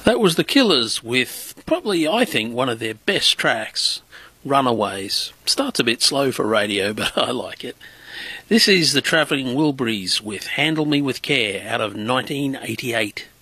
That was The Killers with probably, I think, one of their best tracks, Runaways. Starts a bit slow for radio, but I like it. This is the Travelling Wilburys with Handle Me With Care out of 1988.